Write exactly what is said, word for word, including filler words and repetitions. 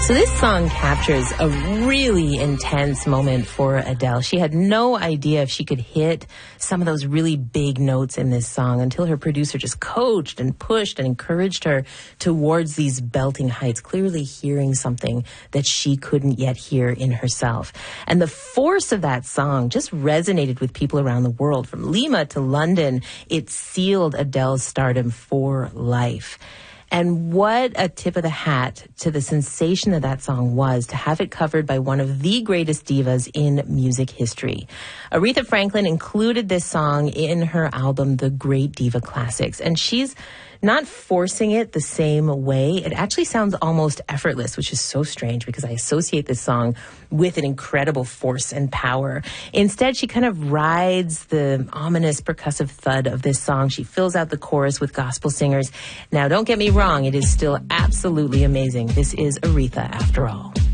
So this song captures a really intense moment for Adele. She had no idea if she could hit some of those really big notes in this song until her producer just coached and pushed and encouraged her towards these belting heights, clearly hearing something that she couldn't yet hear in herself. And the force of that song just resonated with people around the world. From Lima to London, it sealed Adele's stardom for life. And what a tip of the hat to the sensation that that song was, to have it covered by one of the greatest divas in music history. Aretha Franklin included this song in her album, The Great Diva Classics. And she's not forcing it the same way. It actually sounds almost effortless, which is so strange because I associate this song with an incredible force and power. Instead, she kind of rides the ominous percussive thud of this song. She fills out the chorus with gospel singers. Now, don't get me wrong, it is still absolutely amazing. This is Aretha after all.